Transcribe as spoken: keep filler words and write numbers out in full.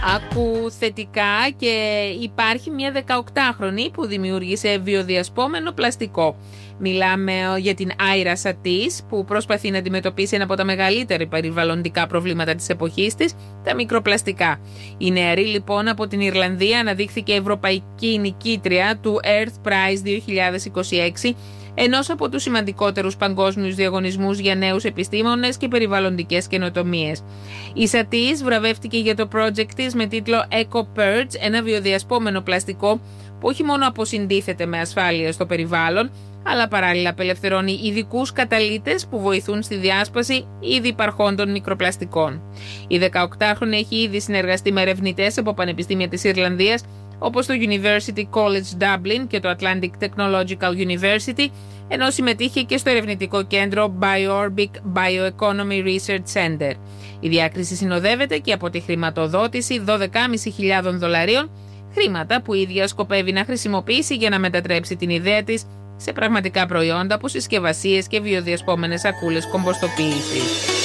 Άκου θετικά και υπάρχει μια δεκαοκτάχρονη που δημιούργησε βιοδιασπόμενο πλαστικό. Μιλάμε για την Άιρα Σατής που προσπαθεί να αντιμετωπίσει ένα από τα μεγαλύτερα περιβαλλοντικά προβλήματα της εποχής της, τα μικροπλαστικά. Η νεαρή λοιπόν από την Ιρλανδία αναδείχθηκε ευρωπαϊκή νικήτρια του Earth Prize δύο χιλιάδες είκοσι έξι, ενός από τους σημαντικότερους παγκόσμιους διαγωνισμούς για νέους επιστήμονες και περιβαλλοντικές καινοτομίες. Η Σατής βραβεύτηκε για το project της με τίτλο Eco Purge, ένα βιοδιασπόμενο πλαστικό που όχι μόνο αποσυντίθεται με ασφάλεια στο περιβάλλον, αλλά παράλληλα απελευθερώνει ειδικούς καταλύτες που βοηθούν στη διάσπαση ήδη υπαρχόντων μικροπλαστικών. Η δεκαοκτάχρονη έχει ήδη συνεργαστεί με ερευνητές από πανεπιστήμια της Ιρλανδίας, όπως το University College Dublin και το Atlantic Technological University, ενώ συμμετείχε και στο ερευνητικό κέντρο BioOrbic Bioeconomy Research Center. Η διάκριση συνοδεύεται και από τη χρηματοδότηση δώδεκα χιλιάδες πεντακόσια δολαρίων, χρήματα που η ίδια σκοπεύει να χρησιμοποιήσει για να μετατρέψει την ιδέα της σε πραγματικά προϊόντα από συσκευασίες και βιοδιασπόμενες σακούλες κομποστοποίησης.